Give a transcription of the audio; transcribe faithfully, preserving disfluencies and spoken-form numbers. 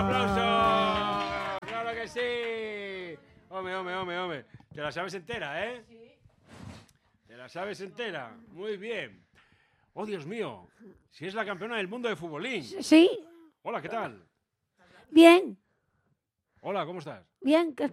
¡Aplausos! ¡Claro que sí! Hombre, hombre, hombre, hombre. Te la sabes entera, ¿eh? Sí. Te la sabes entera. Muy bien. Oh, Dios mío. Si es la campeona del mundo de futbolín. Sí. Hola, ¿qué tal? Bien. Hola, ¿cómo estás? Bien,